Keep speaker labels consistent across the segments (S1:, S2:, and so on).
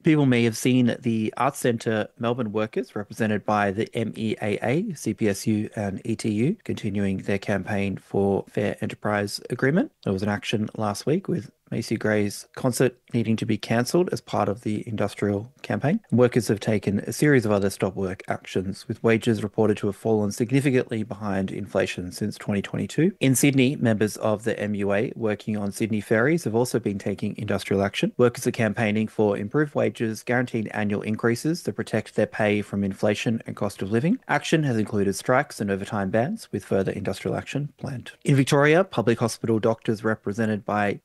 S1: People may have seen the Arts Centre Melbourne workers, represented by the MEAA, CPSU, and ETU, continuing their campaign for Fair Enterprise Agreement. There was an action last week with Macy Gray's concert needing to be cancelled as part of the industrial campaign. Workers have taken a series of other stop work actions, with wages reported to have fallen significantly behind inflation since 2022. In Sydney, members of the MUA working on Sydney ferries have also been taking industrial action. Workers are campaigning for improved wages, guaranteed annual increases to protect their pay from inflation and cost of living. Action has included strikes and overtime bans, with further industrial action planned. In Victoria, public hospital doctors represented by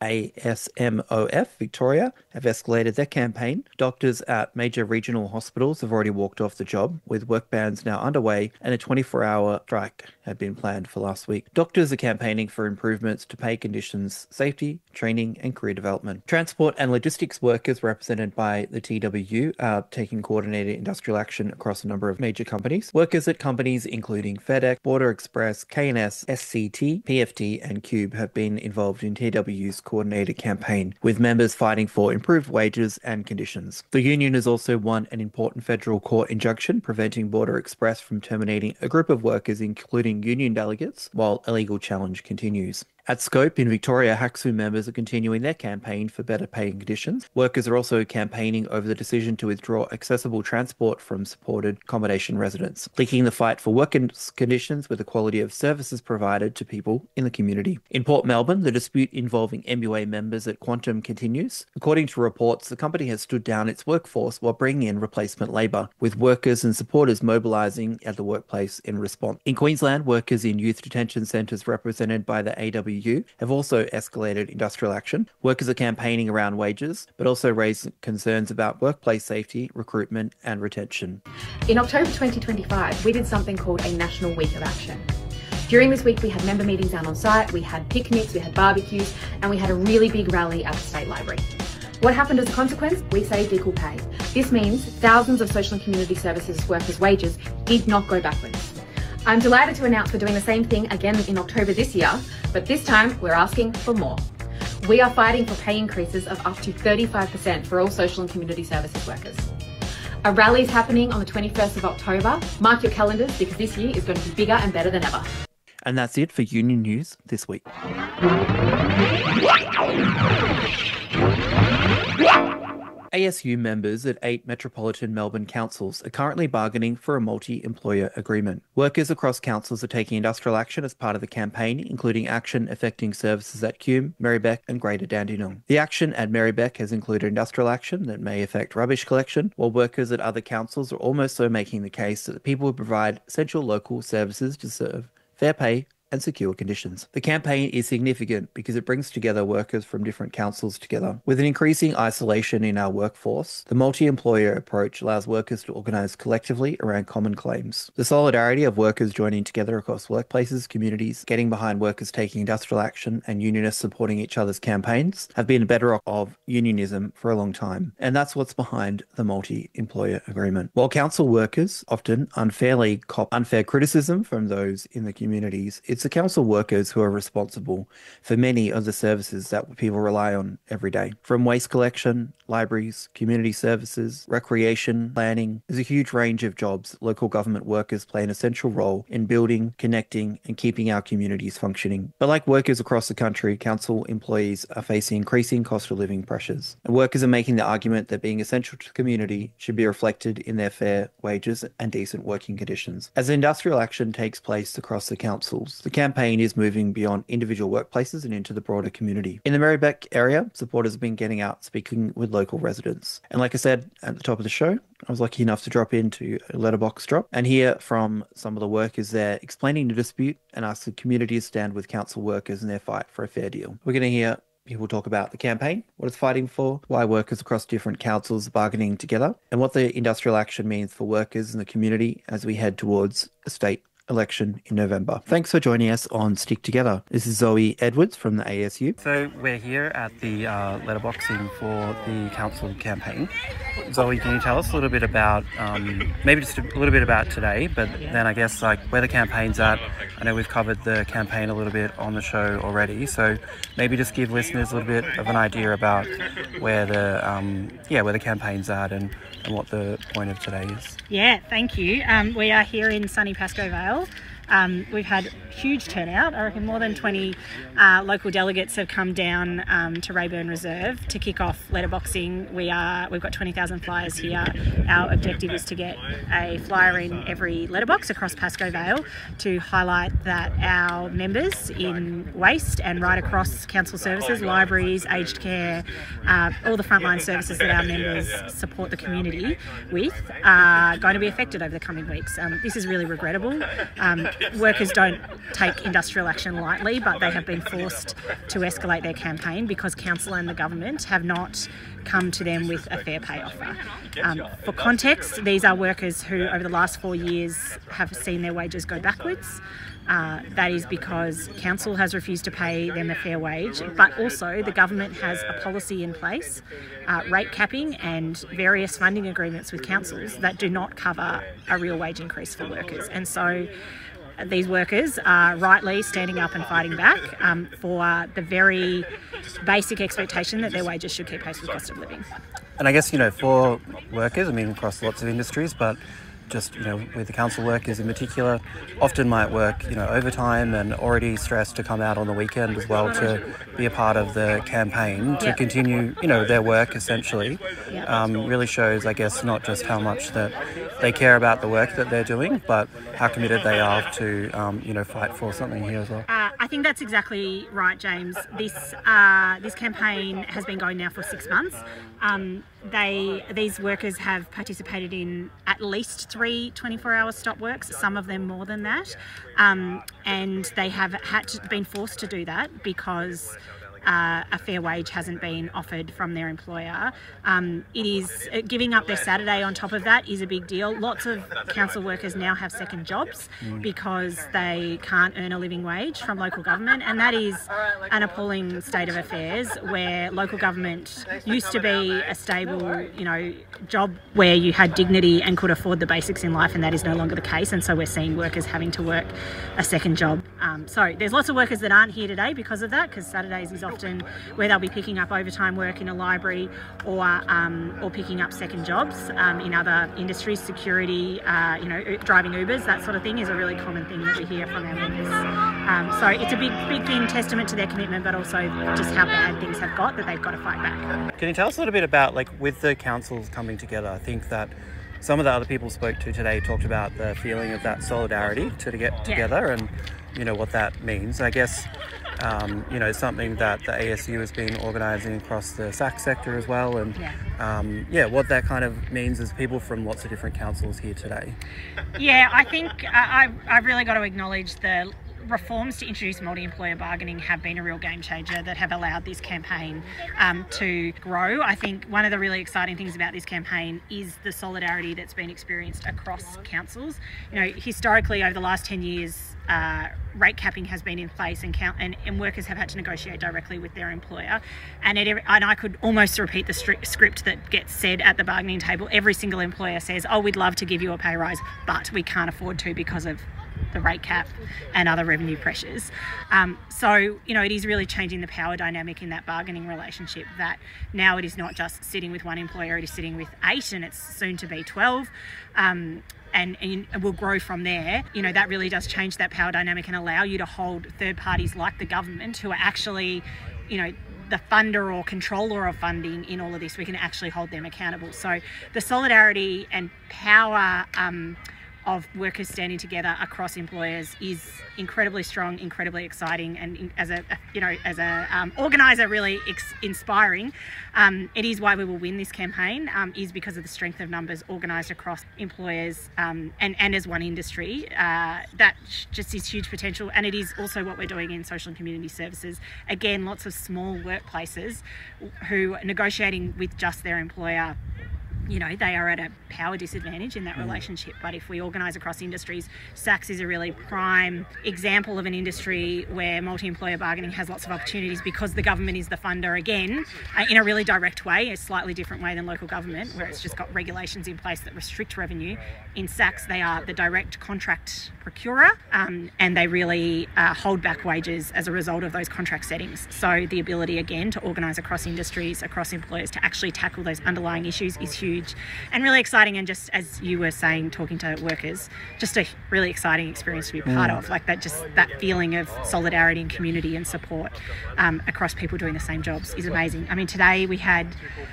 S1: ASMOF Victoria have escalated their campaign. Doctors at major regional hospitals have already walked off the job, with work bans now underway, and a 24-hour strike had been planned for last week. Doctors are campaigning for improvements to pay conditions, safety, training, and career development. Transport and logistics workers represented by the TWU are taking coordinated industrial action across a number of major companies. Workers at companies including FedEx, Border Express, K&S, SCT, PFT, and Cube have been involved in TWU's coordinated campaign, with members fighting for improved wages and conditions. The union has also won an important federal court injunction preventing Border Express from terminating a group of workers, including union delegates, while a legal challenge continues. At Scope in Victoria, HACSU members are continuing their campaign for better pay and conditions. Workers are also campaigning over the decision to withdraw accessible transport from supported accommodation residents, linking the fight for work conditions with the quality of services provided to people in the community. In Port Melbourne, the dispute involving MUA members at Quantum continues. According to reports, the company has stood down its workforce while bringing in replacement labour, with workers and supporters mobilising at the workplace in response. In Queensland, workers in youth detention centres represented by the AWU have also escalated industrial action. Workers are campaigning around wages, but also raised concerns about workplace safety, recruitment, and retention.
S2: In October 2025, we did something called a National Week of Action. During this week, we had member meetings out on site, we had picnics, we had barbecues, and we had a really big rally at the State Library. What happened as a consequence? We saved equal pay. This means thousands of social and community services workers' wages did not go backwards. I'm delighted to announce we're doing the same thing again in October this year, but this time we're asking for more. We are fighting for pay increases of up to 35% for all social and community services workers. A rally is happening on the 21st of October. Mark your calendars, because this year is going to be bigger and better than ever.
S1: And that's it for Union News this week. ASU members at 8 metropolitan Melbourne councils are currently bargaining for a multi-employer agreement. Workers across councils are taking industrial action as part of the campaign, including action affecting services at Hume, Marybeck and Greater Dandenong. The action at Marybeck has included industrial action that may affect rubbish collection, while workers at other councils are also making the case that the people who provide essential local services deserve fair pay and secure conditions. The campaign is significant because it brings together workers from different councils together. With an increasing isolation in our workforce, the multi-employer approach allows workers to organise collectively around common claims. The solidarity of workers joining together across workplaces, communities, getting behind workers taking industrial action, and unionists supporting each other's campaigns have been a bedrock of unionism for a long time. And that's what's behind the multi-employer agreement. While council workers often unfairly cop unfair criticism from those in the communities, it's the council workers who are responsible for many of the services that people rely on every day. From waste collection, libraries, community services, recreation, planning, there's a huge range of jobs. Local government workers play an essential role in building, connecting, and keeping our communities functioning. But like workers across the country, council employees are facing increasing cost of living pressures. And workers are making the argument that being essential to the community should be reflected in their fair wages and decent working conditions. As industrial action takes place across the councils, the campaign is moving beyond individual workplaces and into the broader community. In the Marybeck area, supporters have been getting out speaking with local residents. And like I said at the top of the show, I was lucky enough to drop into a letterbox drop and hear from some of the workers there explaining the dispute and ask the community to stand with council workers in their fight for a fair deal. We're going to hear people talk about the campaign, what it's fighting for, why workers across different councils are bargaining together, and what the industrial action means for workers in the community as we head towards a state election in November. Thanks for joining us on Stick Together. This is Zoe Edwards from the ASU.
S3: So we're here at the letterboxing for the council campaign. Zoe, can you tell us a little bit about, maybe just a little bit about today, but then I guess like where the campaign's at. I know we've covered the campaign a little bit on the show already, so maybe just give listeners a little bit of an idea about where the campaign's at and what the point of today is.
S4: Yeah, thank you. We are here in sunny Pascoe Vale. We've had huge turnout. I reckon more than 20 local delegates have come down to Rayburn Reserve to kick off letterboxing. We've got 20,000 flyers here. Our objective is to get a flyer in every letterbox across Pascoe Vale to highlight that our members in waste and right across council services, libraries, aged care, all the frontline services that our members support the community with are going to be affected over the coming weeks. This is really regrettable. Workers don't take industrial action lightly, but they have been forced to escalate their campaign because council and the government have not come to them with a fair pay offer. For context, these are workers who over the last 4 years have seen their wages go backwards. That is because council has refused to pay them a fair wage, but also the government has a policy in place, rate capping and various funding agreements with councils that do not cover a real wage increase for workers. And so these workers are rightly standing up and fighting back for the very basic expectation that their wages should keep pace with cost of living.
S3: And I guess, for workers, across lots of industries, but just, with the council workers in particular, often might work, overtime and already stressed to come out on the weekend as well to be a part of the campaign, to continue, their work essentially. Really shows, I guess, not just how much that they care about the work that they're doing, but how committed they are to, fight for something here as well.
S4: I think that's exactly right, James. This campaign has been going now for 6 months. These workers have participated in at least 3 24-hour stop works, some of them more than that, and they have been forced to do that because a fair wage hasn't been offered from their employer. It is giving up their Saturday on top of that is a big deal. Lots of council workers now have second jobs because they can't earn a living wage from local government, and that is an appalling state of affairs where local government used to be a stable, job where you had dignity and could afford the basics in life, and that is no longer the case. And so we're seeing workers having to work a second job. So there's lots of workers that aren't here today because of that, because Saturdays is often where they'll be picking up overtime work in a library or picking up second jobs in other industries, security, driving Ubers, that sort of thing is a really common thing that we hear from our members. So it's a big thing, testament to their commitment, but also just how bad things have got that they've got to fight back.
S3: Can you tell us a little bit about, with the councils coming together? I think that some of the other people spoke to today talked about the feeling of that solidarity to get together and, what that means. I guess, something that the ASU has been organising across the SAC sector as well, and what that kind of means is people from lots of different councils here today.
S4: Yeah, I think I've really got to acknowledge the reforms to introduce multi-employer bargaining have been a real game changer that have allowed this campaign to grow. I think one of the really exciting things about this campaign is the solidarity that's been experienced across councils. Historically over the last 10 years, rate capping has been in place and workers have had to negotiate directly with their employer. And I could almost repeat the script that gets said at the bargaining table. Every single employer says, oh, we'd love to give you a pay rise, but we can't afford to because of the rate cap and other revenue pressures. So, it is really changing the power dynamic in that bargaining relationship, that now it is not just sitting with one employer, it is sitting with 8 and it's soon to be 12. And will grow from there. That really does change that power dynamic and allow you to hold third parties like the government, who are actually, the funder or controller of funding in all of this. We can actually hold them accountable. So the solidarity and power of workers standing together across employers is incredibly strong, incredibly exciting, and as a organizer, really inspiring. It is why we will win this campaign, is because of the strength of numbers organised across employers and as one industry. That just is huge potential, and it is also what we're doing in social and community services. Again, lots of small workplaces who are negotiating with just their employer they are at a power disadvantage in that relationship. But if we organise across industries, SACS is a really prime example of an industry where multi-employer bargaining has lots of opportunities because the government is the funder again, in a really direct way, a slightly different way than local government, where it's just got regulations in place that restrict revenue. In SACS, they are the direct contract procurer, and they really hold back wages as a result of those contract settings. So the ability, again, to organise across industries, across employers, to actually tackle those underlying issues is huge and really exciting. And just as you were saying, talking to workers, just a really exciting experience to be part of, like that feeling of solidarity and community and support across people doing the same jobs is amazing. I mean, today we had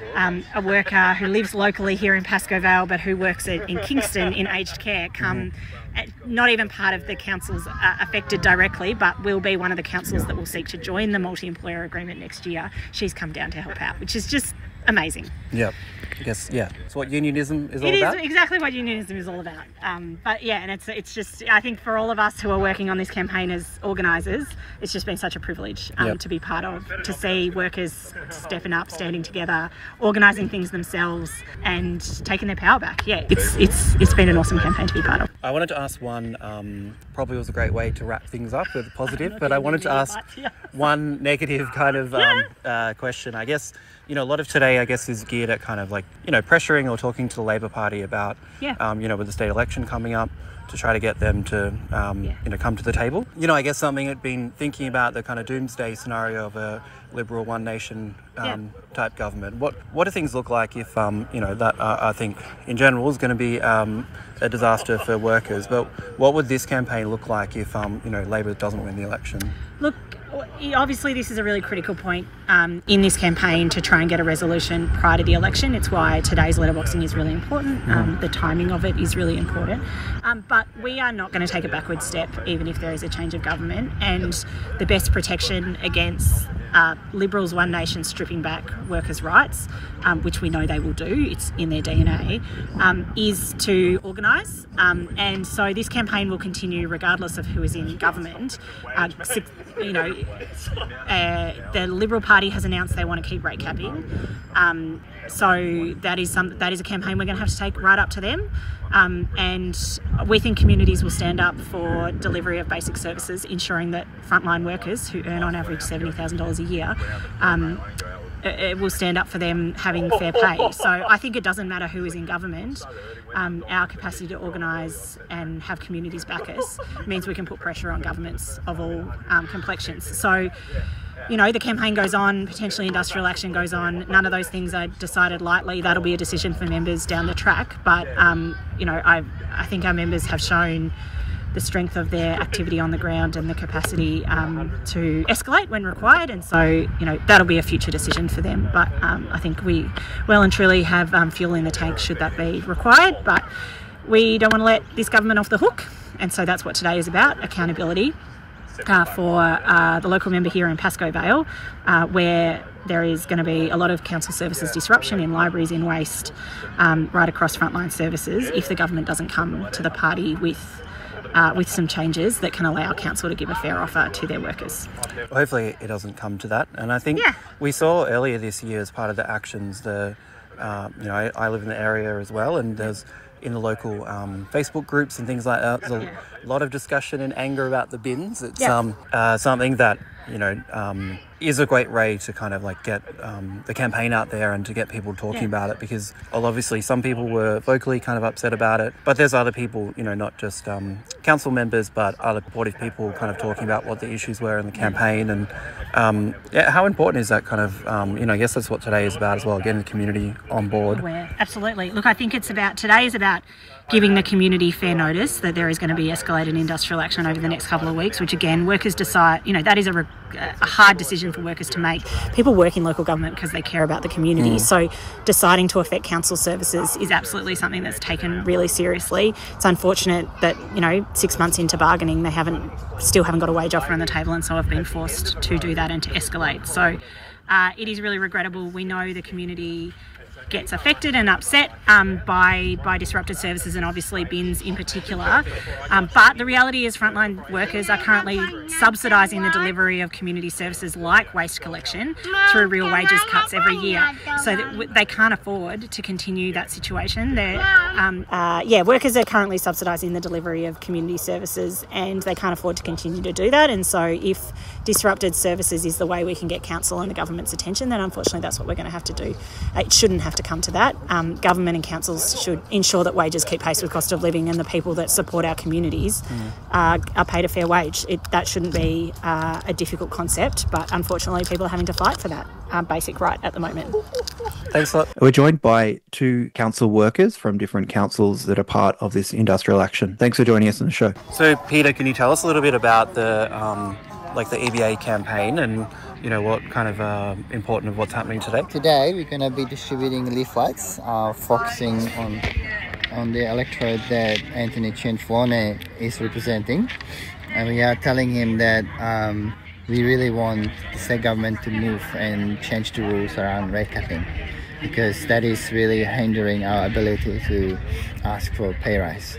S4: a worker who lives locally here in Pascoe Vale but who works in Kingston in aged care come not even part of the councils affected directly, but will be one of the councils that will seek to join the multi-employer agreement next year. She's come down to help out, which is just amazing.
S3: Yep. I guess, yeah. It's what unionism is all about.
S4: It is exactly what unionism is all about. But yeah, and it's just, I think for all of us who are working on this campaign as organisers, it's just been such a privilege to be part of, to see workers stepping up, standing together, organising things themselves and taking their power back. Yeah, it's been an awesome campaign to be part of.
S3: I wanted to ask one, probably was a great way to wrap things up with a positive, but I wanted to ask one negative kind of question. I guess, a lot of today, I guess, is geared at kind of like, pressuring or talking to the Labor Party about, with the state election coming up, to try to get them to, come to the table. I guess something I'd been thinking about, the kind of doomsday scenario of a Liberal One Nation type government. What do things look like if, that I think in general is going to be a disaster for workers, but what would this campaign look like if, Labor doesn't win the election?
S4: Look, obviously this is a really critical point in this campaign to try and get a resolution prior to the election. It's why today's letterboxing is really important. The timing of it is really important. But we are not going to take a backward step even if there is a change of government, and the best protection against Liberals One Nation stripping back workers' rights, which we know they will do, it's in their DNA, is to organise. And so this campaign will continue regardless of who is in government. The Liberal Party has announced they want to keep rate capping. So that is a campaign we're going to have to take right up to them. And we think communities will stand up for delivery of basic services, ensuring that frontline workers who earn on average $70,000 a year it will stand up for them having fair pay. So I think it doesn't matter who is in government. Our capacity to organise and have communities back us means we can put pressure on governments of all complexions. So, the campaign goes on, potentially industrial action goes on. None of those things are decided lightly. That'll be a decision for members down the track. But, I think our members have shown the strength of their activity on the ground and the capacity to escalate when required. And so, that'll be a future decision for them. But I think we well and truly have fuel in the tank should that be required. But we don't want to let this government off the hook. And so that's what today is about, accountability for the local member here in Pascoe Vale, where there is going to be a lot of council services disruption in libraries, in waste, right across frontline services if the government doesn't come to the party with some changes that can allow council to give a fair offer to their workers.
S3: Hopefully it doesn't come to that. And I think we saw earlier this year as part of the actions, I live in the area as well, and there's in the local Facebook groups and things like that, there's a lot of discussion and anger about the bins. It's something that, is a great way to kind of like get the campaign out there and to get people talking about it, because obviously some people were vocally kind of upset about it, but there's other people, not just council members, but other supportive people kind of talking about what the issues were in the campaign. And how important is that kind of, I guess that's what today is about as well, getting the community on board.
S4: Absolutely. Look, I think today is about giving the community fair notice that there is going to be escalated industrial action over the next couple of weeks, which again, workers decide, that is a hard decision for workers to make. People work in local government because they care about the community. So deciding to affect council services is absolutely something that's taken really seriously. It's unfortunate that, 6 months into bargaining, they still haven't got a wage offer on the table, and so have been forced to do that and to escalate. So it is really regrettable. We know the community gets affected and upset by disrupted services, and obviously bins in particular. But the reality is frontline workers are currently subsidising the delivery of community services like waste collection through real wages cuts every year, so that they can't afford to continue that situation. Workers are currently subsidising the delivery of community services, and they can't afford to continue to do that. And so if disrupted services is the way we can get council and the government's attention, then unfortunately that's what we're going to have to do. It shouldn't have to come to that. Government and councils should ensure that wages keep pace with cost of living, and the people that support our communities are paid a fair wage. That shouldn't be a difficult concept, but unfortunately people are having to fight for that basic right at the moment.
S3: Thanks a lot.
S1: We're joined by two council workers from different councils that are part of this industrial action. Thanks for joining us on the show.
S3: So, Peter, can you tell us a little bit about the EBA campaign and what kind of important of what's happening today?
S5: Today we're going to be distributing leaflets, focusing on the electorate that Anthony Chianfone is representing, and we are telling him that we really want the state government to move and change the rules around rate capping, because that is really hindering our ability to ask for a pay rise.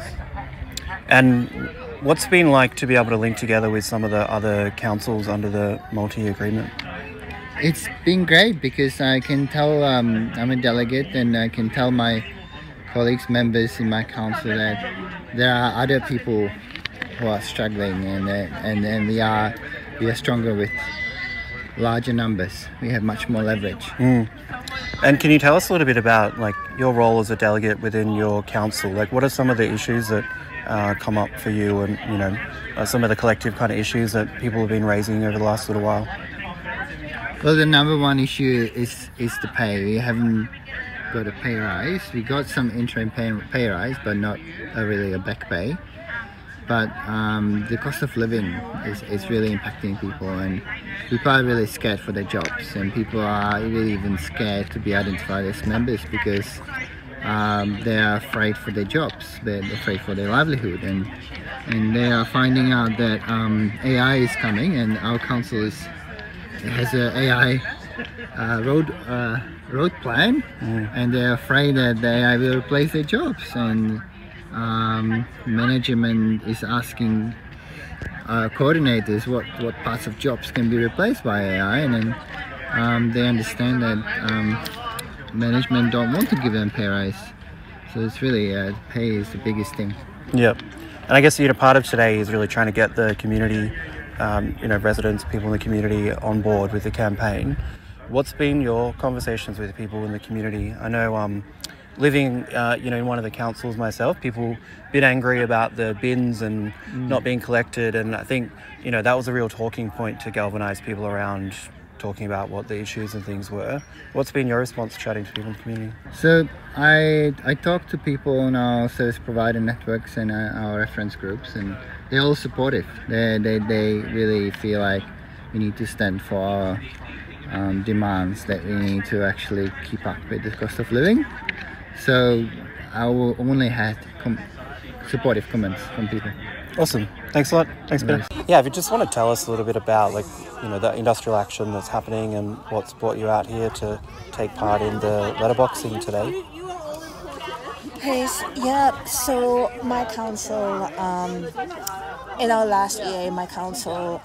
S3: And what's it been like to be able to link together with some of the other councils under the multi-agreement?
S5: It's been great because I can tell I'm a delegate, and I can tell my colleagues, members in my council, that there are other people who are struggling, and we are stronger with larger numbers. We have much more leverage.
S3: And can you tell us a little bit about your role as a delegate within your council? What are some of the issues that come up for you, and some of the collective kind of issues that people have been raising over the last little while?
S5: Well, the number one issue is the pay. We haven't got a pay rise. We got some interim pay rise, but not really a back pay. But the cost of living is really impacting people, and people are really scared for their jobs, and people are really even scared to be identified as members because they are afraid for their jobs, they're afraid for their livelihood, and they are finding out that AI is coming, and our council has an AI road plan, and they're afraid that the AI will replace their jobs, and management is asking coordinators what parts of jobs can be replaced by AI, and then they understand that management don't want to give them pay rise. So it's really pay is the biggest thing.
S3: Yep. And I guess part of today is really trying to get the community, residents, people in the community on board with the campaign. What's been your conversations with people in the community? I know living in one of the councils myself, people a bit angry about the bins and not being collected, and I think that was a real talking point to galvanise people around talking about what the issues and things were. What's been your response chatting to people in the community?
S5: So I talked to people on our service provider networks and our reference groups, and they're all supportive. They really feel like we need to stand for our demands, that we need to actually keep up with the cost of living. So I only had supportive comments from people.
S3: Awesome. Thanks a lot. Thanks, Peter. Yeah, if you just want to tell us a little bit about the industrial action that's happening and what's brought you out here to take part in the letterboxing today.
S6: Hey, yeah, so my council, in our last EA, my council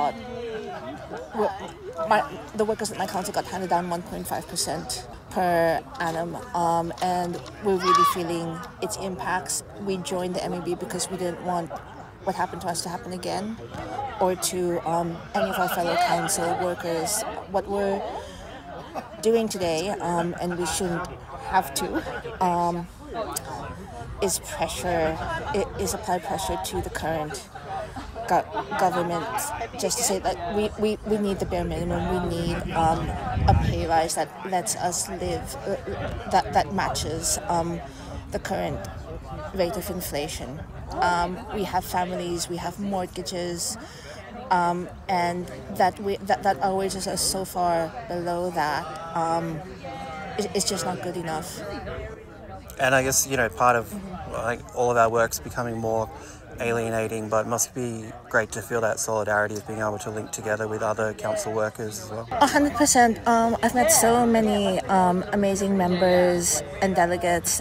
S6: the workers at my council got handed down 1.5% per annum, and we're really feeling its impacts. We joined the MEB because we didn't want what happened to us to happen again, or to any of our fellow council workers. What we're doing today, and we shouldn't have to, is apply pressure to the current government, just to say that we need the bare minimum. We need a pay rise that lets us live, that matches the current rate of inflation. We have families, we have mortgages, and that our wages are so far below that, it's just not good enough.
S3: And I guess part of all of our work's becoming more alienating, but it must be great to feel that solidarity of being able to link together with other council workers as well.
S6: 100%. I've met so many amazing members and delegates,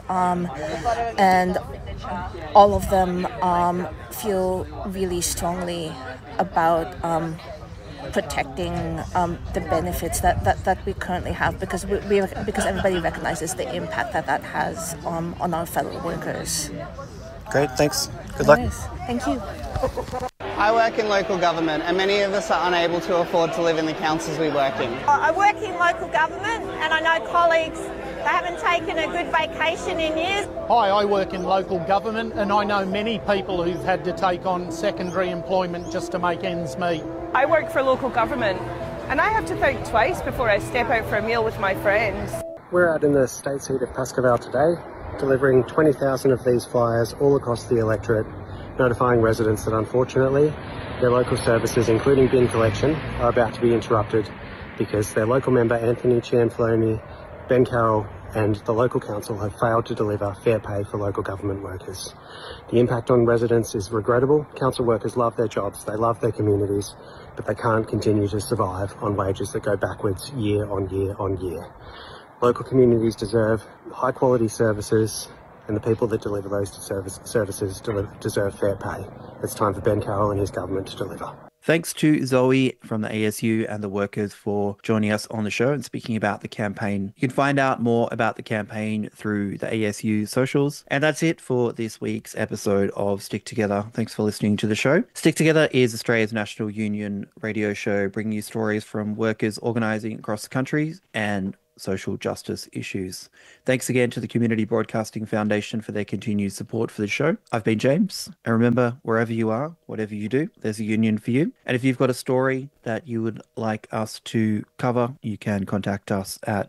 S6: and all of them feel really strongly about protecting the benefits that we currently have, because because everybody recognizes the impact that has on our fellow workers.
S3: Great, thanks. Good luck.
S6: Nice. Thank you.
S7: I work in local government, and many of us are unable to afford to live in the councils we work in.
S8: I work in local government, and I know colleagues, they haven't taken a good vacation in years.
S9: Hi, I work in local government, and I know many people who've had to take on secondary employment just to make ends meet.
S10: I work for local government, and I have to think twice before I step out for a meal with my friends.
S11: We're out in the state seat of Pascoe today, delivering 20,000 of these flyers all across the electorate, notifying residents that unfortunately their local services, including bin collection, are about to be interrupted because their local member Anthony Cianfloni, Ben Carroll and the local council have failed to deliver fair pay for local government workers. The impact on residents is regrettable. Council workers love their jobs, they love their communities, but they can't continue to survive on wages that go backwards year on year on year. Local communities deserve high quality services, and the people that deliver those services deserve fair pay. It's time for Ben Carroll and his government to deliver.
S1: Thanks to Zoe from the ASU and the workers for joining us on the show and speaking about the campaign. You can find out more about the campaign through the ASU socials. And that's it for this week's episode of Stick Together. Thanks for listening to the show. Stick Together is Australia's national union radio show, bringing you stories from workers organising across the country and social justice issues. Thanks again to the Community Broadcasting Foundation for their continued support for the show. I've been James, and remember, wherever you are, whatever you do, there's a union for you. And if you've got a story that you would like us to cover, you can contact us at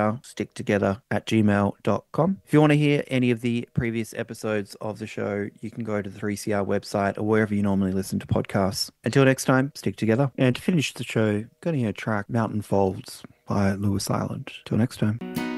S1: 3crsticktogether@gmail.com. If you want to hear any of the previous episodes of the show, you can go to the 3CR website or wherever you normally listen to podcasts. Until next time, stick together. And to finish the show, going to hear a track, Mountain Folds by Lewis Island. Till next time.